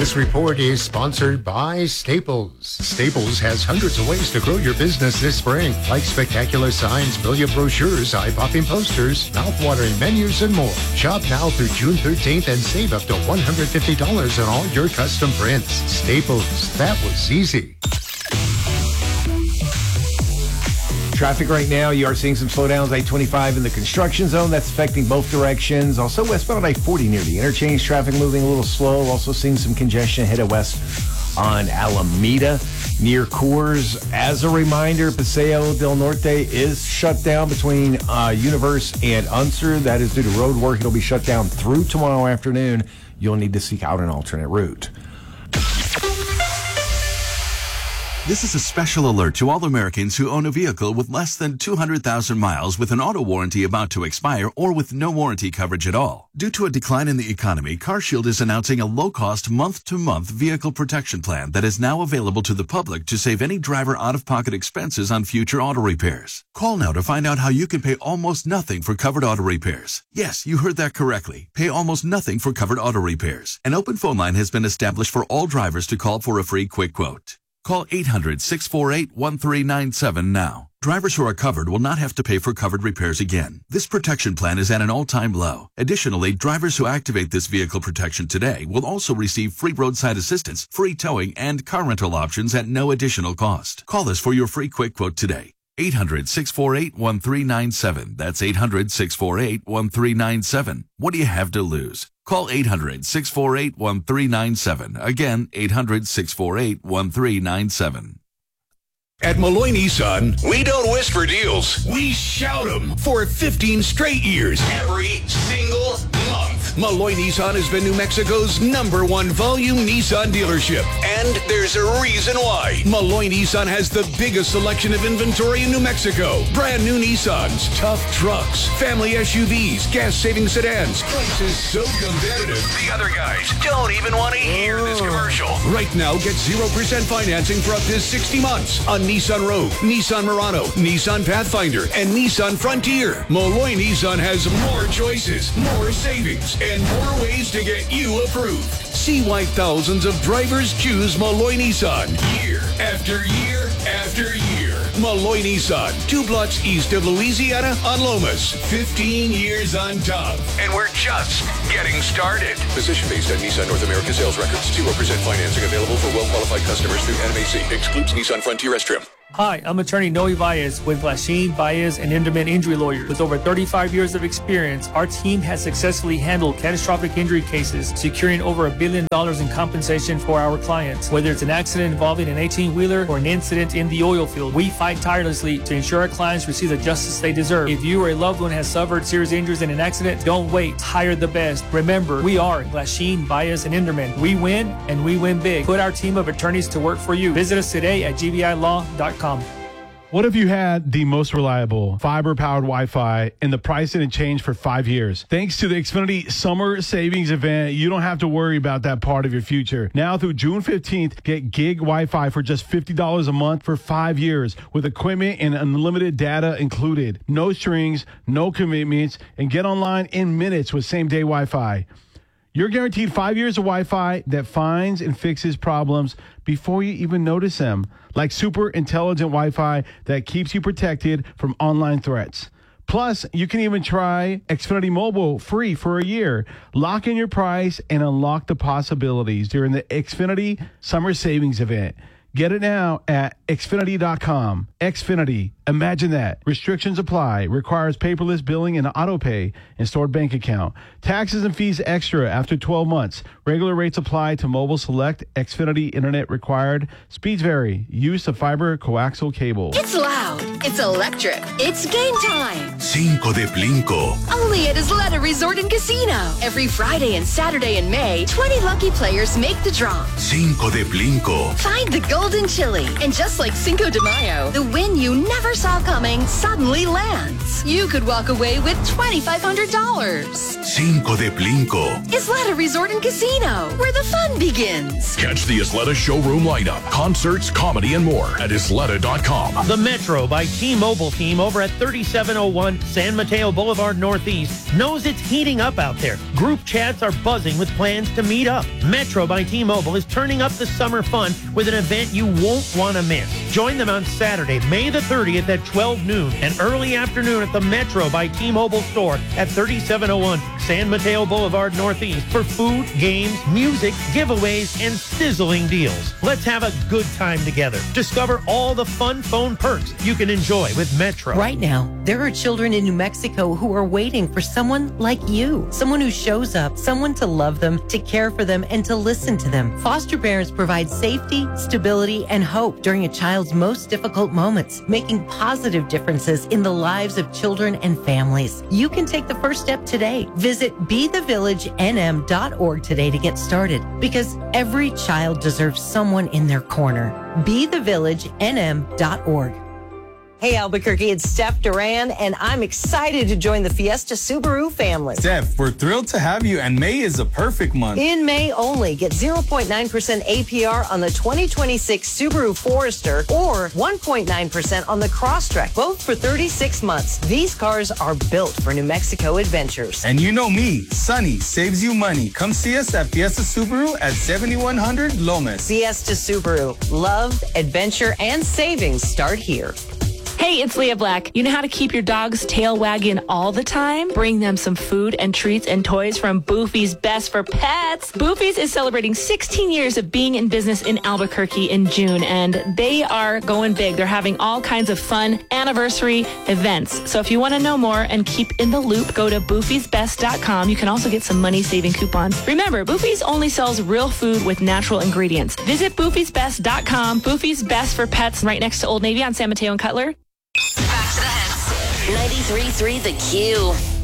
Business Report is sponsored by Staples. Staples has hundreds of ways to grow your business this spring, like spectacular signs, brilliant brochures, eye-popping posters, mouth-watering menus, and more. Shop now through June 13th and save up to $150 on all your custom prints. Staples, that was easy. Traffic right now, you are seeing some slowdowns. I-25 in the construction zone. That's affecting both directions. Also, westbound I-40 near the interchange. Traffic moving a little slow. Also seeing some congestion headed west on Alameda near Coors. As a reminder, Paseo del Norte is shut down between Universe and Unser. That is due to road work. It'll be shut down through tomorrow afternoon. You'll need to seek out an alternate route. This is a special alert to all Americans who own a vehicle with less than 200,000 miles with an auto warranty about to expire or with no warranty coverage at all. Due to a decline in the economy, CarShield is announcing a low-cost month-to-month vehicle protection plan that is now available to the public to save any driver out-of-pocket expenses on future auto repairs. Call now to find out how you can pay almost nothing for covered auto repairs. Yes, you heard that correctly. Pay almost nothing for covered auto repairs. An open phone line has been established for all drivers to call for a free quick quote. Call 800-648-1397 now. Drivers who are covered will not have to pay for covered repairs again. This protection plan is at an all-time low. Additionally, drivers who activate this vehicle protection today will also receive free roadside assistance, free towing, and car rental options at no additional cost. Call us for your free quick quote today. 800-648-1397. That's 800-648-1397. What do you have to lose? Call 800-648-1397. Again, 800-648-1397. At Malloy Nissan, we don't whisper deals. We shout them for 15 straight years. Every single month. Malloy Nissan has been New Mexico's #1 volume Nissan dealership. And there's a reason why. Malloy Nissan has the biggest selection of inventory in New Mexico. Brand new Nissans, tough trucks, family SUVs, gas-saving sedans. Prices so competitive, the other guys don't even want to hear this commercial. Right now, get 0% financing for up to 60 months on Nissan Rogue, Nissan Murano, Nissan Pathfinder, and Nissan Frontier. Malloy Nissan has more choices, more savings, and more ways to get you approved. See why thousands of drivers choose Malloy Nissan year after year after year. Malloy Nissan, 2 blocks east of Louisiana on Lomas. 15 years on top. And we're just getting started. Position based on Nissan North America sales records. 0% financing available for well-qualified customers through NMAC. Excludes Nissan Frontier S-Trim. Hi, I'm attorney Noe Baez with Glasheen, Baez, and Inderman Injury Lawyers. With over 35 years of experience, our team has successfully handled catastrophic injury cases, securing over $1 billion in compensation for our clients. Whether it's an accident involving an 18-wheeler or an incident in the oil field, we fight tirelessly to ensure our clients receive the justice they deserve. If you or a loved one has suffered serious injuries in an accident, don't wait. Hire the best. Remember, we are Glasheen, Baez, and Inderman. We win, and we win big. Put our team of attorneys to work for you. Visit us today at gbilaw.com. What if you had the most reliable fiber-powered Wi-Fi and the price didn't change for 5 years? Thanks to the Xfinity Summer Savings Event, you don't have to worry about that part of your future. Now through June 15th, get gig Wi-Fi for just $50 a month for 5 years with equipment and unlimited data included. No strings, no commitments, and get online in minutes with same-day Wi-Fi. You're guaranteed 5 years of Wi-Fi that finds and fixes problems before you even notice them, like super intelligent Wi-Fi that keeps you protected from online threats. Plus, you can even try Xfinity Mobile free for a year. Lock in your price and unlock the possibilities during the Xfinity Summer Savings Event. Get it now at Xfinity.com. Xfinity. Imagine that. Restrictions apply. Requires paperless billing and auto pay and stored bank account. Taxes and fees extra after 12 months. Regular rates apply to mobile select. Xfinity Internet required. Speeds vary. Use of fiber coaxial cable. It's loud. It's electric. It's game time. Cinco de Blinco. Only at Isleta Resort and Casino. Every Friday and Saturday in May, 20 lucky players make the draw. Cinco de Blinco. Find the golden chili and just Just like Cinco de Mayo, the win you never saw coming suddenly lands. You could walk away with $2,500. Cinco de Blinco. Isleta Resort and Casino, where the fun begins. Catch the Isleta showroom lineup, concerts, comedy, and more at Isleta.com. The Metro by T-Mobile team over at 3701 San Mateo Boulevard Northeast knows it's heating up out there. Group chats are buzzing with plans to meet up. Metro by T-Mobile is turning up the summer fun with an event you won't want to miss. Join them on Saturday, May the 30th at 12 noon and early afternoon at the Metro by T-Mobile store at 3701 San Mateo Boulevard Northeast for food, games, music, giveaways, and sizzling deals. Let's have a good time together. Discover all the fun phone perks you can enjoy with Metro. Right now, there are children in New Mexico who are waiting for someone like you, someone who shows up, someone to love them, to care for them, and to listen to them. Foster parents provide safety, stability, and hope during a child's most difficult moments, making positive differences in the lives of children and families. You can take the first step today. Visit BeTheVillageNM.org today to get started, because every child deserves someone in their corner. BeTheVillageNM.org. Hey, Albuquerque, it's Steph Duran, and I'm excited to join the Fiesta Subaru family. Steph, we're thrilled to have you, and May is a perfect month. In May only, get 0.9% APR on the 2026 Subaru Forester or 1.9% on the Crosstrek, both for 36 months. These cars are built for New Mexico adventures. And you know me, Sunny saves you money. Come see us at Fiesta Subaru at 7100 Lomas. Fiesta Subaru. Love, adventure, and savings start here. Hey, it's Leah Black. You know how to keep your dog's tail wagging all the time? Bring them some food and treats and toys from Boofy's Best for Pets. Boofy's is celebrating 16 years of being in business in Albuquerque in June, and they are going big. They're having all kinds of fun anniversary events. So if you want to know more and keep in the loop, go to boofysbest.com. You can also get some money-saving coupons. Remember, Boofy's only sells real food with natural ingredients. Visit boofysbest.com. Boofy's Best for Pets, right next to Old Navy on San Mateo and Cutler. Back to the hits. 93.3 The Q.